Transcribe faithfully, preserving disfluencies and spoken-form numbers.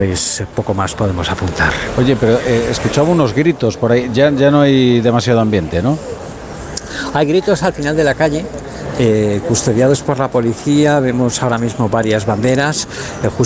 Pues poco más podemos apuntar. Oye, pero eh, escuchaba unos gritos por ahí, ya, ya no hay demasiado ambiente, ¿no? Hay gritos al final de la calle, eh, custodiados por la policía, vemos ahora mismo varias banderas, eh,